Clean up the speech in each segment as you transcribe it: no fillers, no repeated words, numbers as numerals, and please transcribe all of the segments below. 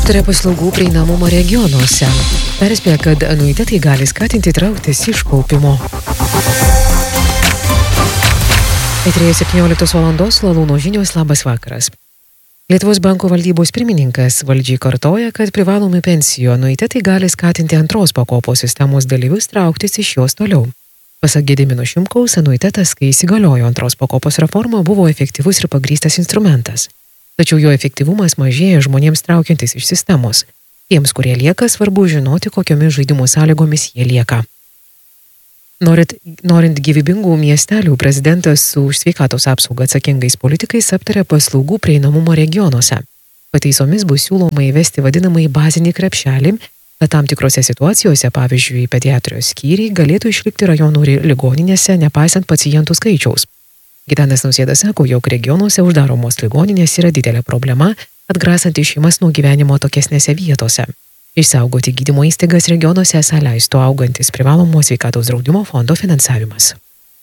Aptarė paslaugų prieinamumą regionuose. Perspėja, kad anuitetai gali skatinti trauktis iš kaupimo. Eteryje 17 valandos Lalūno žinios, labas vakaras. Lietuvos banko valdybos pirmininkas valdžiai kartoja, kad privalomi pensijų anuitetai gali skatinti antros pakopos sistemos dalyvius trauktis iš jos toliau. Pasak Gedimino Šimkaus, anuitetas, kai įsigaliojo antros pakopos reforma, buvo efektyvus ir pagrįstas instrumentas. Tačiau jo efektyvumas mažėja žmonėms traukiantis iš sistemos. Tiems, kurie lieka, svarbu žinoti, kokiomis žaidimo sąlygomis jie lieka. Norint gyvybingų miestelių, prezidentas su už sveikatos apsaugą atsakingais politikais aptarė paslaugų prieinamumą regionuose. Pataisomis bus siūloma įvesti vadinamąjį bazinį krepšelį, kad tam tikrose situacijose, pavyzdžiui, pediatrijos skyriai, galėtų išlikti rajonų ligoninėse, nepaisant pacientų skaičiaus. Gitanas Nausėda sako, jog regionuose uždaromos ligoninės yra didelė problema, atgrasanti šeimas nuo gyvenimo tokesnėse vietose. Išsaugoti gydymo įstaigas regionuose esą leistų augantis privalomo sveikatos draudimo fondo finansavimas.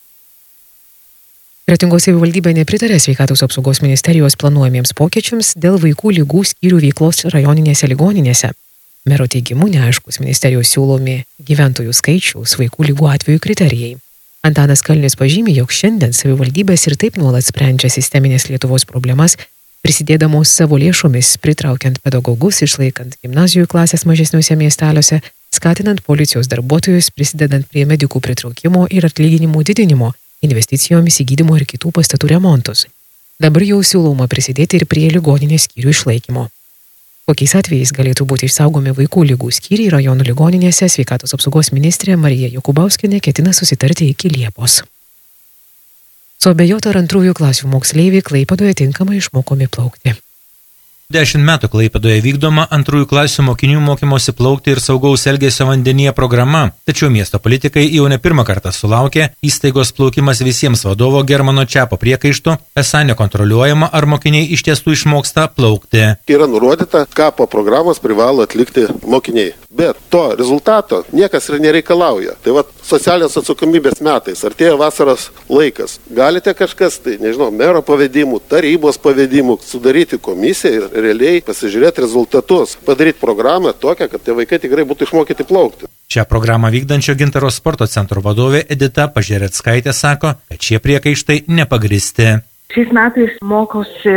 Kretingos savivaldybė nepritarė sveikatos apsaugos ministerijos planuojamiems pokyčiams dėl vaikų ligų skyrių veiklos rajoninėse ligoninėse. Mero teigimu neaiškus ministerijos siūlomi gyventojų skaičiaus vaikų ligų atvejų kriterijai. Antanas Kalnis pažymė, jog šiandien savivaldybės ir taip nuolat sprendžia sisteminės Lietuvos problemas, prisidėdamos savo lėšomis, pritraukiant pedagogus, išlaikant gimnazijų klasės mažesniuose miesteliuose, skatinant policijos darbuotojus, prisidedant prie medikų pritraukimo ir atlyginimų didinimo, investicijomis į gydymo ir kitų pastatų remontus. Dabar jau siūloma prisidėti ir prie ligoninės skyrių išlaikymo. Kokiais atvejais galėtų būti išsaugomi vaikų ligų skyriai rajonų ligoninėse, sveikatos apsaugos ministrė Marija Jokubauskienė ketina susitarti iki Liepos. Suabejota ar antrųjų klasių moksleiviai Klaipėdoje tinkamai išmokomi plaukti. 10 metų Klaipėdoje vykdoma antrųjų klasių mokinių mokymosi plaukti ir saugaus elgesio vandenyje programa, tačiau miesto politikai jau ne pirmą kartą sulaukė įstaigos plaukimas visiems vadovo Germano Čiapo priekaištų, esą nekontroliuojama, ar mokiniai iš tiesų išmoksta plaukti. Yra nurodyta, ką po programos privalo atlikti mokiniai, bet to rezultato niekas ir nereikalauja. Tai va, socialinės atsakomybės metais, artėja vasaros laikas. Galite kažkas, tai nežinau, mero pavedimų, tarybos pavedimų, sudaryti komisiją ir realiai pasižiūrėti rezultatus, padaryti programą tokią, kad tie vaikai tikrai būtų išmokyti plaukti. Šią programą vykdančio Gintaro sporto centro vadovė Edita Pažereckaitė sako, kad šie priekaištai nepagristi. Šiais metais mokosi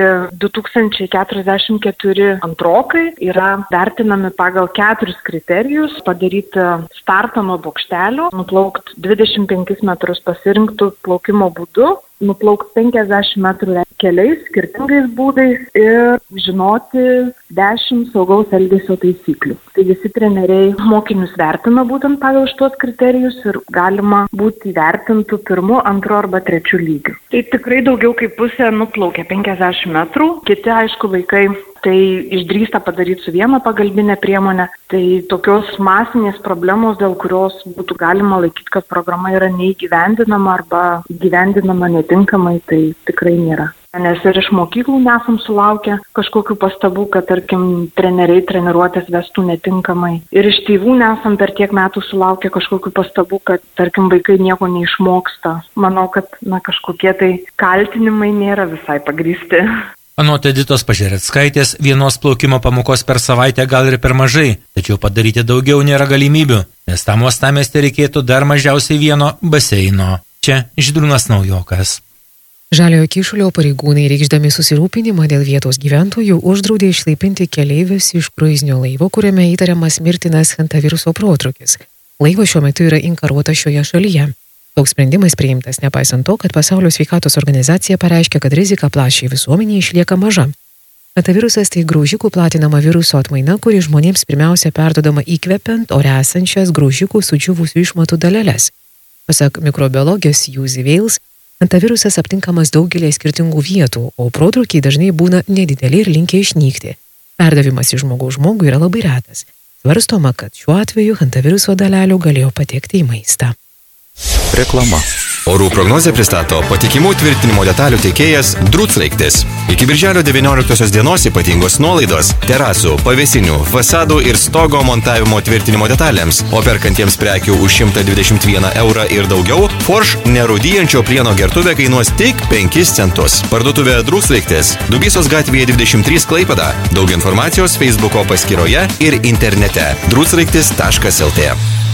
2044 antrokai, yra vertinami pagal 4 kriterijus: padaryti startą nuo bokštelio, nuplaukti 25 metrus pasirinktų plaukimo būdu, nuplaukti 50 metrų keliais skirtingais būdais ir žinoti 10 saugaus elgesio taisyklių. Tai visi treneriai mokinius vertina būtent pagal šitos kriterijus ir galima būti įvertintų 1, 2 arba 3 lygių. Tai tikrai daugiau kaip pusė nuplaukia 50 metrų, kiti aišku vaikai tai išdrįsta padaryti su viena pagalbinė priemonė. Tai tokios masinės problemos, dėl kurios būtų galima laikyti, kad programa yra neįgyvendinama arba įgyvendinama netinkamai, tai tikrai nėra. Nes ir iš mokyklų nesam sulaukę kažkokių pastabų, kad, tarkim, treneriai treniruotės vestų netinkamai. Ir iš tėvų nesam per tiek metų sulaukę kažkokių pastabų, kad, tarkim, vaikai nieko neišmoksta. Manau, kad kažkokie tai kaltinimai nėra visai pagrįsti. Anot Editos Pažereckaitės, vienos plaukimo pamokos per savaitę gal ir per mažai, tačiau padaryti daugiau nėra galimybių, nes tam uostamieste reikėtų dar mažiausiai vieno baseino. Čia Žydrūnas Naujokas. Žaliojo Kyšulio pareigūnai, reikšdami susirūpinimą dėl vietos gyventojų, uždraudė išlaipinti keleivius iš kruizinio laivo, kuriame įtariamas mirtinas hantaviruso protrūkis. Laivas šiuo metu yra inkaruotas šioje šalyje. Toks sprendimas priimtas nepaisant to, kad Pasaulio sveikatos organizacija pareiškė, kad rizika plačiai visuomenėje išlieka maža. Hantavirusas tai graužikų platinama viruso atmaina, kuri žmonėms pirmiausia perdodama įkvepiant ore esančias graužikų sudžiūvusių išmatų daleles. Pasak mikrobiologės Juzy Vales, hantavirusas aptinkamas daugelį skirtingų vietų, o protrūkiai dažnai būna nedideli ir linkę išnykti. Perdavimas iš žmogaus žmogui yra labai retas. Svarstoma, kad šiuo atveju hantaviruso dalelių galėjo patekti į maistą. Reklama. Orų prognozę pristato patikimų tvirtinimo detalių teikėjas Drūtsraigtis. Iki birželio 19 dienos ypatingos nuolaidos terasų, pavėsinių, fasadų ir stogo montavimo tvirtinimo detalėms, o perkantiems prekių už 121 eurą ir daugiau, Forš nerūdyjančio plieno gertuvė kainuos tik 5 centus. Parduotuvė Drūtsraigtis, Dubysos gatvėje 23 Klaipėda. Daug informacijos Facebooko paskyroje ir internete drūtsraigtis.lt.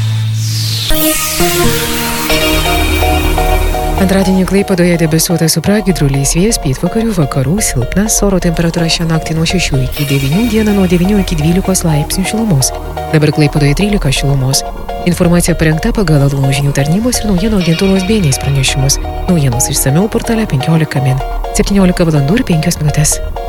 Antradienį Klaipėdoje debesuota su pragiedruliais, vėjas pietvakarių, vakarų silpnas, oro temperatūra šią naktį nuo 6 iki 9, dieną nuo 9 iki 12 laipsnių šilumos. Dabar Klaipėdoje 13 šilumos. Informacija parengta pagal Alūnų žinių tarnybos ir naujienų agentūros BNS pranešimus. Naujienos išsamiau portale 15 min. 17 valandų ir 5 minutės.